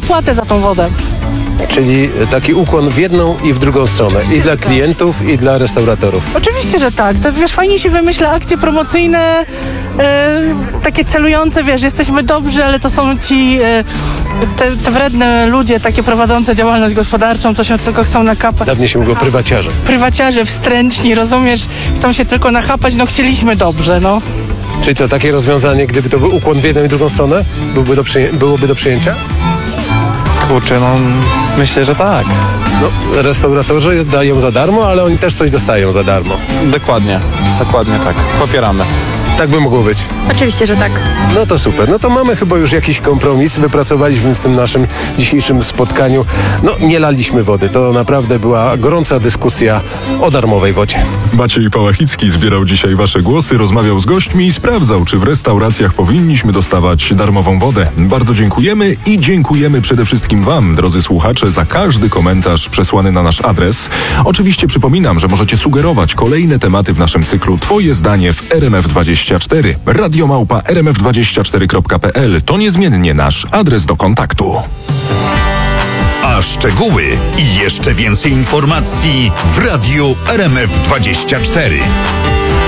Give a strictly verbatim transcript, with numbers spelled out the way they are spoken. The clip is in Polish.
opłatę za tą wodę. Czyli taki ukłon w jedną i w drugą stronę. I dla klientów, i dla restauratorów. Oczywiście, że tak. To jest, wiesz, fajnie się wymyśla akcje promocyjne, e, takie celujące, wiesz, jesteśmy dobrzy, ale to są ci e, te, te wredne ludzie, takie prowadzące działalność gospodarczą, co się tylko chcą nakapać. Dawniej się mówiło prywaciarze. Prywaciarze wstrętni, rozumiesz, chcą się tylko nachapać, no chcieliśmy dobrze, no. Czyli co, takie rozwiązanie, gdyby to był ukłon w jedną i drugą stronę, byłby do przyję- byłoby do przyjęcia? Kurczę, no myślę, że tak. No, restauratorzy dają za darmo, ale oni też coś dostają za darmo. Dokładnie, dokładnie tak. Popieramy. Tak by mogło być. Oczywiście, że tak. No to super. No to mamy chyba już jakiś kompromis. Wypracowaliśmy w tym naszym dzisiejszym spotkaniu. No nie laliśmy wody. To naprawdę była gorąca dyskusja o darmowej wodzie. Maciej Pałachicki zbierał dzisiaj wasze głosy, rozmawiał z gośćmi i sprawdzał, czy w restauracjach powinniśmy dostawać darmową wodę. Bardzo dziękujemy i dziękujemy przede wszystkim wam, drodzy słuchacze, za każdy komentarz przesłany na nasz adres. Oczywiście przypominam, że możecie sugerować kolejne tematy w naszym cyklu Twoje zdanie w R M F dwadzieścia cztery. radiomałpa r m f dwadzieścia cztery kropka p l to niezmiennie nasz adres do kontaktu. A szczegóły i jeszcze więcej informacji w Radiu R M F dwadzieścia cztery.